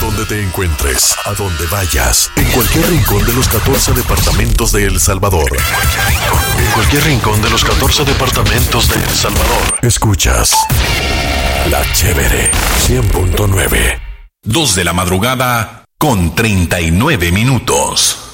donde te encuentres, a donde vayas, en cualquier rincón de los 14 departamentos de El Salvador. En cualquier rincón de los 14 departamentos de El Salvador. Escuchas La Chévere 100.9. 2 de la madrugada con 39 minutos.